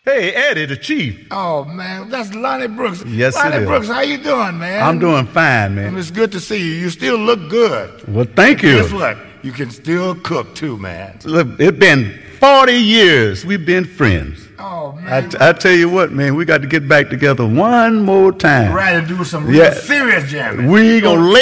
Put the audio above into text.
Hey, Eddie, the chief. Oh, man, that's Lonnie Brooks. Yes, it Lonnie is. Brooks, how you doing, man? I'm doing fine, man. It's good to see you. You still look good. Well, thank you. Guess what? You can still cook, too, man. Look, it's been 40 years we've been friends. Oh, man. I tell you what, man, we got to get back together one more time. We're ready to do some real serious jamming. We gonna